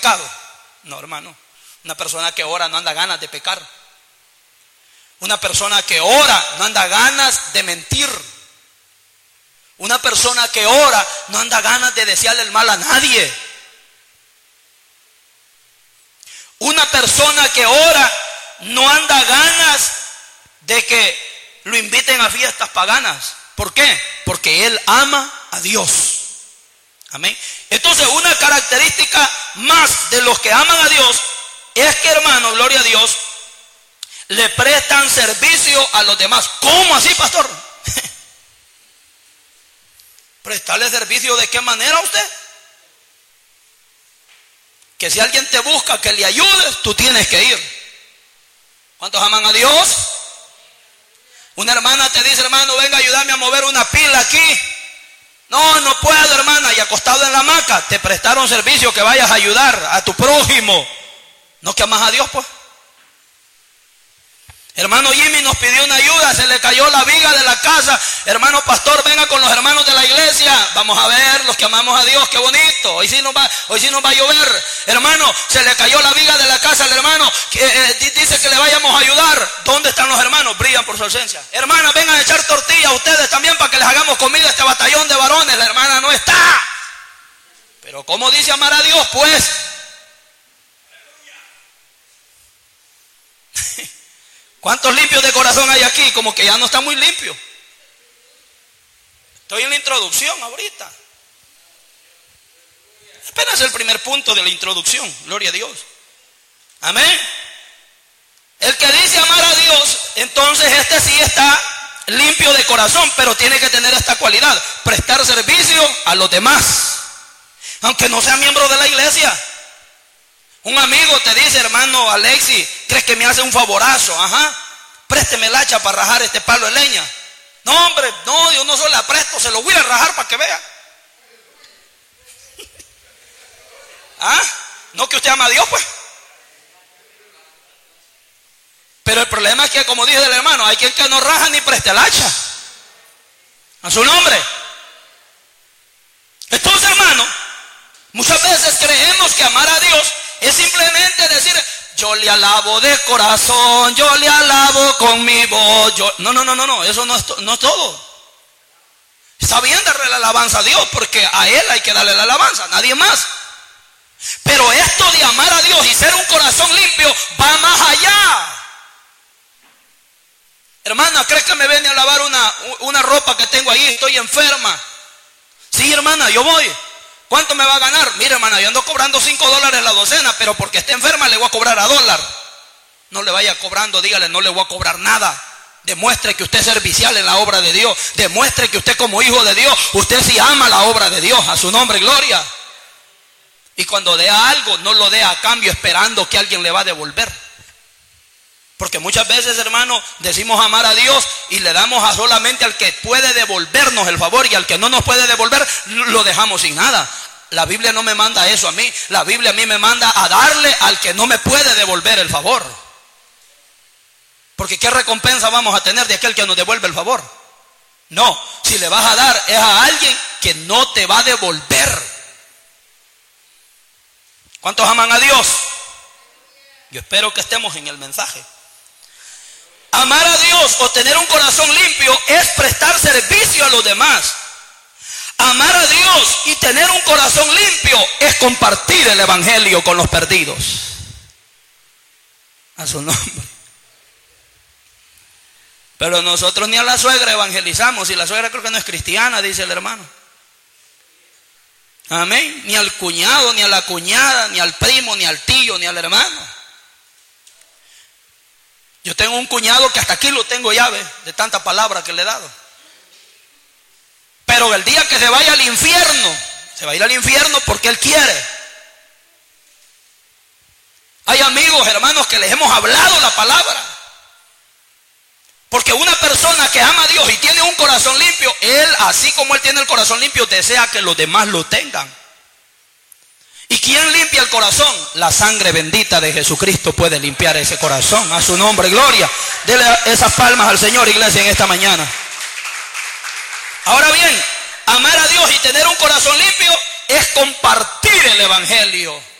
pecado. No, hermano. Una persona que ora no anda ganas de pecar. Una persona que ora no anda ganas de mentir. Una persona que ora no anda ganas de desearle el mal a nadie. Una persona que ora no anda ganas de que lo inviten a fiestas paganas. ¿Por qué? Porque él ama a Dios. Amén. Entonces, una característica más de los que aman a Dios es que, hermano, gloria a Dios, le prestan servicio a los demás. ¿Cómo así, pastor? ¿Prestarle servicio de qué manera a usted? Que si alguien te busca que le ayudes, tú tienes que ir. ¿Cuántos aman a Dios? Una hermana te dice, hermano, venga a ayudarme a mover una pila aquí. No, no puedo, hermana. Y acostado en la hamaca, te prestaron servicio que vayas a ayudar a tu prójimo. ¿No que amas a Dios, pues? Hermano Jimmy nos pidió una ayuda, se le cayó la viga de la casa. Hermano pastor, venga con los hermanos de la iglesia. Vamos a ver, los que amamos a Dios, qué bonito. Hoy sí nos va a llover. Hermano, se le cayó la viga de la casa al hermano. Dice que le vayamos a ayudar. ¿Dónde están los hermanos? Brillan por su ausencia. Hermana, vengan a echar tortilla a ustedes también para que les hagamos comida a este batallón de varones. La hermana no está. Pero ¿cómo dice amar a Dios? Pues ¿cuántos limpios de corazón hay aquí? Como que ya no está muy limpio. Estoy en la introducción ahorita. Apenas el primer punto de la introducción. Gloria a Dios. Amén. El que dice amar a Dios, entonces este sí está limpio de corazón, pero tiene que tener esta cualidad: prestar servicio a los demás, aunque no sea miembro de la iglesia. Un amigo te dice, hermano Alexi, ¿crees que me hace un favorazo? Ajá, présteme el hacha para rajar este palo de leña. No, hombre, no, yo no se la presto, se lo voy a rajar para que vea. ¿Ah? No, que usted ama a Dios, pues. Pero el problema es que, como dice el hermano, hay quien que no raja ni presta el hacha. A su nombre. Entonces, hermano, muchas veces creemos que amar a Dios es simplemente decir, yo le alabo de corazón, yo le alabo con mi voz. No, eso no es todo. Está bien darle la alabanza a Dios, porque a Él hay que darle la alabanza, a nadie más. Pero esto de amar a Dios y ser un corazón limpio va más allá. Hermana, ¿crees que me viene a lavar una ropa que tengo ahí? Estoy enferma. Sí, hermana, yo voy. ¿Cuánto me va a ganar? Mire, hermana, yo ando cobrando $5 la docena, pero porque esté enferma le voy a cobrar a $1. No le vaya cobrando, dígale, no le voy a cobrar nada. Demuestre que usted es servicial en la obra de Dios. Demuestre que usted, como hijo de Dios, usted sí ama la obra de Dios. A su nombre, gloria. Y cuando dé algo, no lo dé a cambio esperando que alguien le va a devolver. Porque muchas veces, hermano, decimos amar a Dios y le damos solamente al que puede devolvernos el favor, y al que no nos puede devolver lo dejamos sin nada. La Biblia no me manda eso a mí. La Biblia a mí me manda a darle al que no me puede devolver el favor. Porque ¿qué recompensa vamos a tener de aquel que nos devuelve el favor? No, si le vas a dar es a alguien que no te va a devolver. ¿Cuántos aman a Dios? Yo espero que estemos en el mensaje. Amar a Dios o tener un corazón limpio es prestar servicio a los demás. Amar a Dios y tener un corazón limpio es compartir el evangelio con los perdidos. A su nombre. Pero nosotros ni a la suegra evangelizamos, y la suegra creo que no es cristiana, dice el hermano. Amén. Ni al cuñado, ni a la cuñada, ni al primo, ni al tío, ni al hermano. Yo tengo un cuñado que hasta aquí lo tengo llave de tanta palabra que le he dado. Pero el día que se vaya al infierno, se va a ir al infierno porque él quiere. Hay amigos, hermanos, que les hemos hablado la palabra. Porque una persona que ama a Dios y tiene un corazón limpio, él, así como él tiene el corazón limpio, desea que los demás lo tengan. ¿Y quién limpia el corazón? La sangre bendita de Jesucristo puede limpiar ese corazón. A su nombre, gloria. Dele esas palmas al Señor, iglesia, en esta mañana. Ahora bien, amar a Dios y tener un corazón limpio es compartir el evangelio.